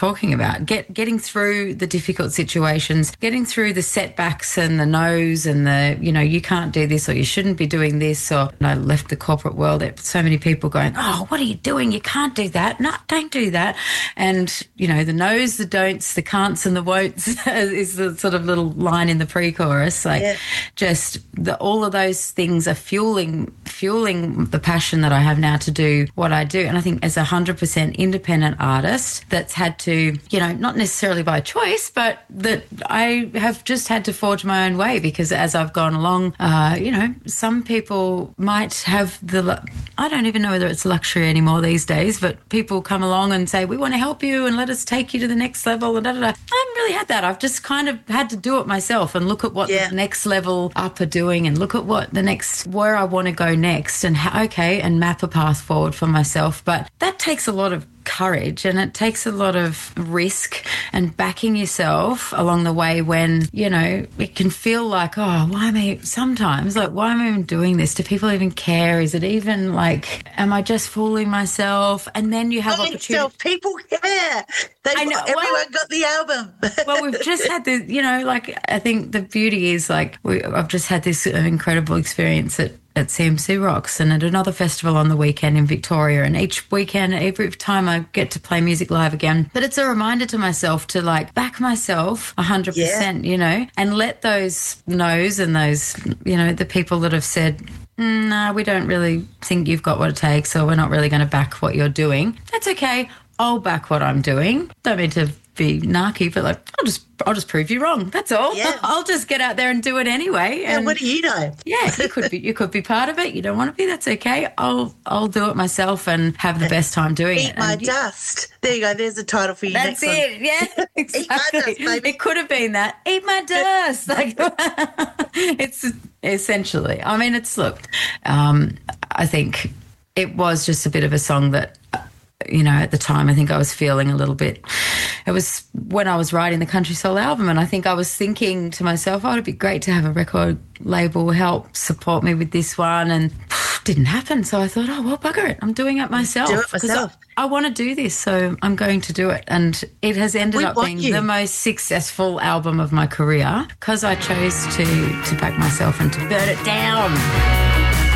talking about. Getting through the difficult situations, getting through the setbacks and the no's and the, you can't do this or you shouldn't be doing this. Or I left the corporate world, so many people going, oh, what are you doing? You can't do that. No, don't do that. And, the no's, the don'ts, the can'ts and the won'ts is the sort of little line in the pre-chorus. All of those things are fueling the passion that I have now to do what I do. And I think as a 100% independent artist that's had to, not necessarily by choice, but that I have just had to forge my own way, because as I've gone along, some people might have I don't even know whether it's luxury anymore these days, but people come along and say, we want to help you and let us take you to the next level. And I haven't really had that. I've just kind of had to do it myself and look at what the next level up are doing and look at what where I want to go next and and map a path forward for myself. But that takes a lot of courage and it takes a lot of risk and backing yourself along the way when, it can feel like, oh, why am I even doing this? Do people even care? Is it even am I just fooling myself? And then you have opportunity. People care. Everyone got the album. Well, we've just had this, I think the beauty is I've just had this incredible experience at CMC Rocks and at another festival on the weekend in Victoria, and each weekend, every time I get to play music live again. But it's a reminder to myself to back myself 100%, and let those no's and those, the people that have said, no, we don't really think you've got what it takes, so we're not really going to back what you're doing. That's okay. I'll back what I'm doing. Don't mean to be narky, but I'll just prove you wrong. That's all. Yeah. I'll just get out there and do it anyway. And what do you know? Yeah, you could be part of it. You don't want to be. That's okay. I'll do it myself and have the best time doing it. Eat my dust. There you go. There's the title for you. That's it. Yeah, exactly. Eat my dust, baby. It could have been that. Eat my dust. It's essentially. I mean, I think it was just a bit of a song that, at the time, I think I was feeling a little bit. It was when I was writing the Country Soul album, and I think I was thinking to myself, it'd be great to have a record label help support me with this one, and didn't happen. So I thought, bugger it. I'm doing it myself. Do it myself. I want to do this, so I'm going to do it. And it has ended up being the most successful album of my career because I chose to back myself and to burn it down.